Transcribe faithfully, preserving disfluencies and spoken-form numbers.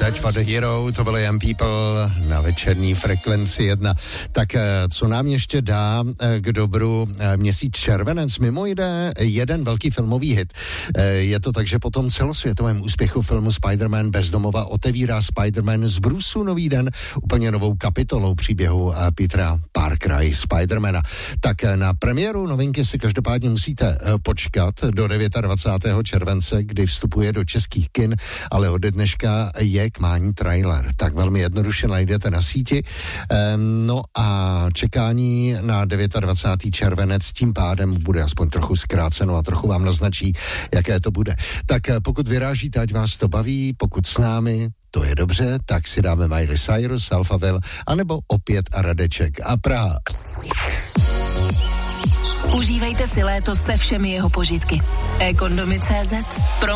Search for the Hero, to byl Young People na večerní frekvenci jedna. Tak co nám ještě dá k dobru měsíc červenec? Mimo jde jeden velký filmový hit. Je to tak, že po tom celosvětovém úspěchu filmu Spider-Man Bezdomova otevírá Spider-Man z Bruceů nový den úplně novou kapitolou příběhu Petera Parkera i Spider-mana. Tak na premiéru novinky si každopádně musíte počkat do dvacátého devátého července, kdy vstupuje do českých kin, ale od dneška je k mání trailer. Tak velmi jednoduše najdete na síti. No a čekání na dvacátého devátého červenec tím pádem bude aspoň trochu zkráceno a trochu vám naznačí, jaké to bude. Tak pokud vyrážíte, ať vás to baví, pokud s námi, to je dobře, tak si dáme Miley Cyrus, Alphaville, anebo opět Radeček a Praha. Užívejte si léto se všemi jeho požitky. e kondomy tečka cé zet. Pro